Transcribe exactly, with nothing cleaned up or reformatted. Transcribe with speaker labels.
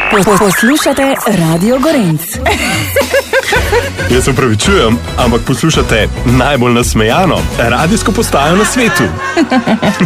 Speaker 1: Poslušate Radio Gorenc.
Speaker 2: Jaz se upravičujem, ampak poslušate najbolj nasmejano radijsko postajo na svetu.